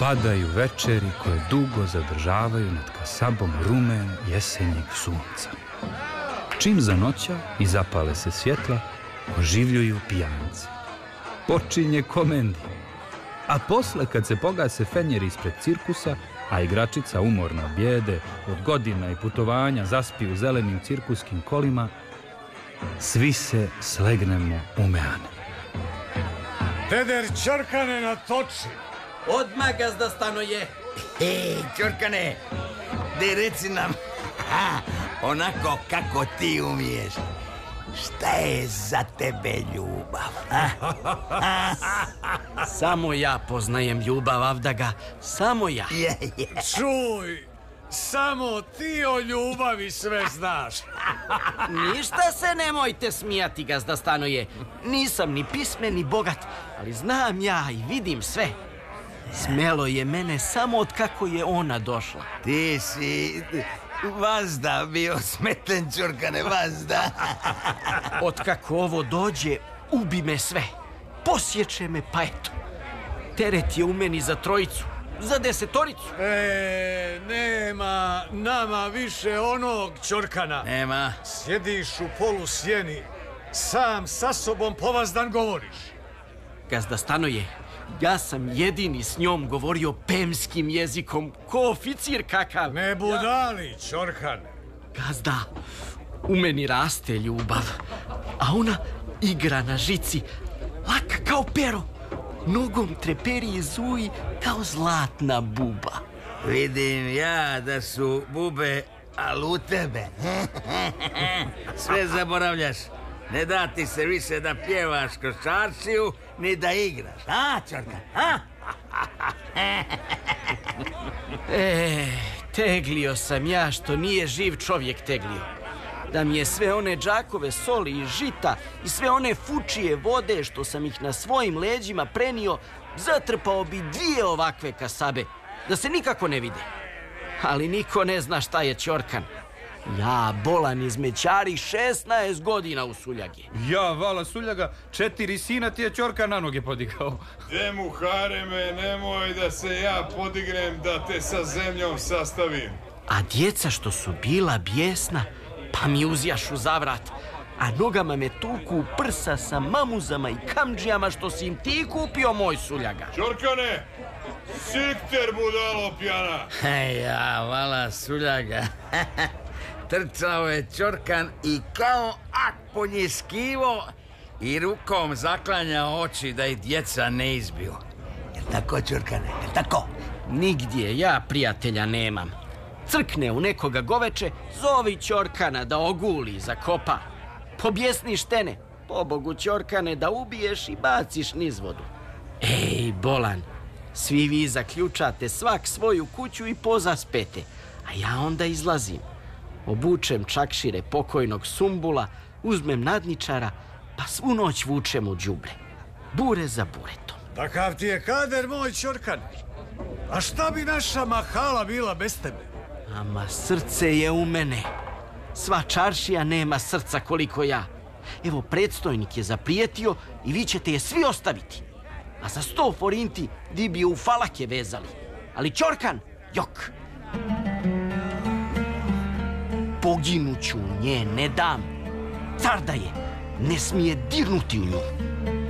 Padaju večeri koje dugo zadržavaju nad kasabom rumen jesenjeg sunca. Čim zanoća i zapale se svjetla, oživljuju pijanci. Počinje komendija. A posle, kad se pogase fenjeri ispred cirkusa, a igračica umorna od bijede, od godina i putovanja zaspi u zelenim cirkuskim kolima, svi se slegnemo umejane. Deder Ćorkane na toči. Odmah, gazda Stanoje. Ćorkane, de reci nam, onako kako ti umiješ, šta je za tebe ljubav? Samo ja poznajem ljubav, Avdaga, samo ja. Čuj, samo ti o ljubavi sve znaš. Ništa se nemojte smijati, gazda Stanoje. Nisam ni pismen ni bogat, ali znam ja i vidim sve. Smelo je mene samo od kako je ona došla. Ti si vazda bio smeten, Ćorkane, vazda. Od kako ovo dođe, ubi me sve. Posječe me, pa eto. Teret je u meni za trojicu, za 10. Nema nama više onog Ćorkana. Nema. Sjediš u polusjeni, sam sa sobom povazdan govoriš. Gazda Stanoje, ja sam jedini s njom govorio pemskim jezikom, ko oficir kakav. Ne budali, Ćorkane. Gazda, u meni raste ljubav, a ona igra na žici, laka kao pero, nogom treperi i zuji kao zlatna buba. Vidim ja da su bube, ali u tebe. Sve zaboravljaš. Ne da ti se više da pjevaš kroz čaršiju, ni da igraš. Ćorka? Teglio sam ja što nije živ čovjek teglio. Da mi je sve one džakove soli i žita i sve one fučije vode što sam ih na svojim leđima prenio, zatrpao bi 2 ovakve kasabe, da se nikako ne vide. Ali niko ne zna šta je Ćorkan. Ja, bolan izmećari, 16 godina u Suljagi. Ja, vala Suljaga, 4 sina ti je Ćorka na noge podigao. Demu Hareme, nemoj da se ja podignem da te sa zemljom sastavim. A djeca što su bila bijesna, pa mi uzjašu zavrat, a nogama me tuku u prsa sa mamuzama i kamdžijama što si im ti kupio, moj Suljaga. Ćorkane, sikter budalo pjana. Ja, vala Suljaga. Trčao je Ćorkan i kao ak ponjiskivo i rukom zaklanja oči da ih djeca ne izbiju. Jel tako, Ćorkane? Jel tako? Nigdje ja prijatelja nemam. Crkne u nekoga goveče, zovi Ćorkana da oguli, zakopa. Pobjesniš tene, pobogu Ćorkane, da ubiješ i baciš niz vodu. Ej, bolan, svi vi zaključate svak svoju kuću i pozaspete, a ja onda izlazim. Obučem čakšire pokojnog Sumbula, uzmem nadničara, pa svu noć vučem u đubre. Bure za buretom. Takav ti je kader, moj Ćorkan. A šta bi naša mahala bila bez tebe? Ama srce je u mene. Sva čaršija nema srca koliko ja. Evo, predstojnik je zaprijetio i vi ćete je svi ostaviti. A za 100 forinti vi bi je u falake vezali. Ali Ćorkan, jok. Poginuću nje ne dam. Car da je, ne smije dirnuti u nju.